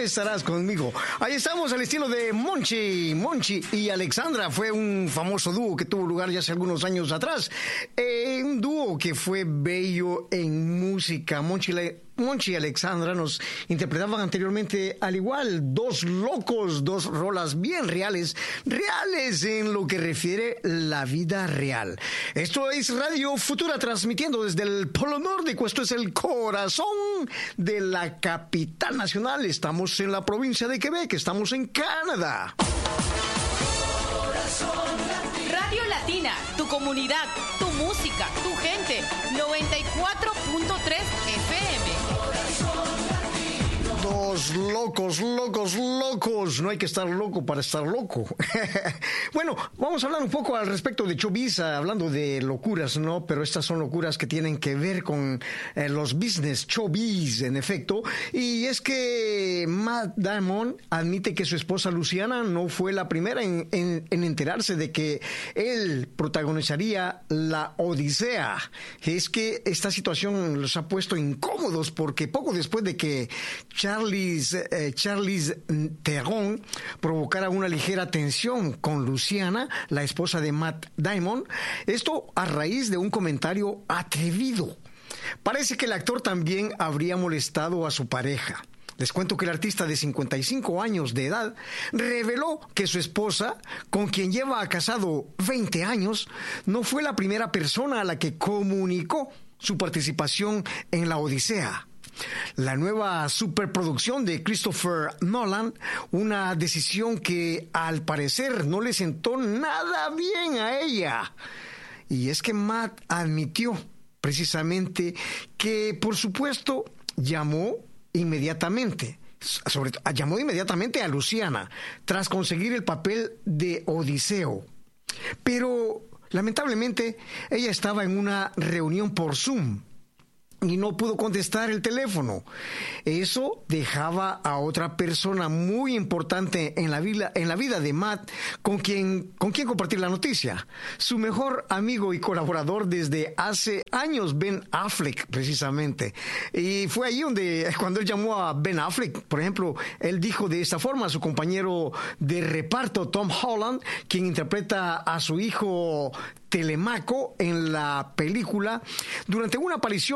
estarás conmigo. Ahí estamos al estilo de Monchi y Alexandra. Fue un famoso dúo que tuvo lugar ya hace algunos años atrás. Un dúo que fue bello en música. Monchi y Alexandra nos interpretaban anteriormente al igual, dos locos, dos rolas bien reales en lo que refiere la vida real. Esto es Radio Futura, transmitiendo desde el Polo Nórdico. Esto es el corazón de la capital nacional. Estamos en la provincia de Quebec, estamos en Canadá. Radio Latina, tu comunidad, tu música, tu gente, 94.3 FM. Dos locos. No hay que estar loco para estar loco. Bueno, vamos a hablar un poco al respecto de showbiz, hablando de locuras, ¿no? Pero estas son locuras que tienen que ver con los business, showbiz, en efecto. Y es que Matt Damon admite que su esposa Luciana no fue la primera en enterarse de que él protagonizaría la Odisea. Es que esta situación los ha puesto incómodos porque poco después de que Charlize Theron provocara una ligera tensión con Luciana, la esposa de Matt Damon, esto a raíz de un comentario atrevido. Parece que el actor también habría molestado a su pareja. Les cuento que el artista de 55 años de edad reveló que su esposa, con quien lleva casado 20 años, no fue la primera persona a la que comunicó su participación en la Odisea. La nueva superproducción de Christopher Nolan, una decisión que al parecer no le sentó nada bien a ella. Y es que Matt admitió precisamente que, por supuesto, llamó inmediatamente a Luciana tras conseguir el papel de Odiseo. Pero lamentablemente ella estaba en una reunión por Zoom y no pudo contestar el teléfono. Eso dejaba a otra persona muy importante en la vida de Matt con quien compartir la noticia. Su mejor amigo y colaborador desde hace años, Ben Affleck, precisamente. Y fue ahí cuando él llamó a Ben Affleck, por ejemplo, él dijo de esta forma a su compañero de reparto, Tom Holland, quien interpreta a su hijo Telemaco en la película, durante una aparición